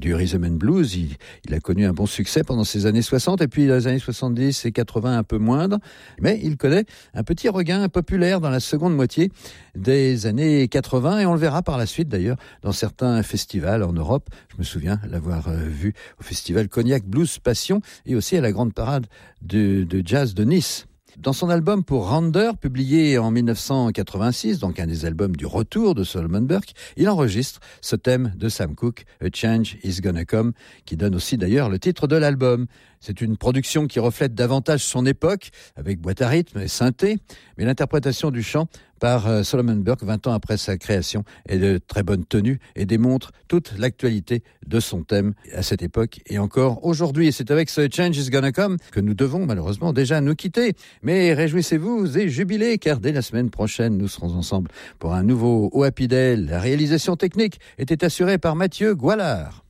du rhythm and blues. Il a connu un bon succès pendant ces années 60 et puis dans les années 70 et 80 un peu moindre. Mais il connaît un petit regain populaire dans la seconde moitié des années 80 et on le verra par la suite d'ailleurs dans certains festivals en Europe. Je me souviens l'avoir vu au festival Cognac Blues Passion et aussi à la grande parade de jazz de Nice. Dans son album pour Rounder, publié en 1986, donc un des albums du retour de Solomon Burke, il enregistre ce thème de Sam Cooke, A Change Is Gonna Come, qui donne aussi d'ailleurs le titre de l'album. C'est une production qui reflète davantage son époque, avec boîte à rythme et synthé, mais l'interprétation du chant par Solomon Burke 20 ans après sa création est de très bonne tenue et démontre toute l'actualité de son thème à cette époque et encore aujourd'hui. Et c'est avec ce Change Is Gonna Come que nous devons malheureusement déjà nous quitter. Mais réjouissez-vous et jubilez car dès la semaine prochaine, nous serons ensemble pour un nouveau O Happy Day. La réalisation technique était assurée par Mathieu Goualard.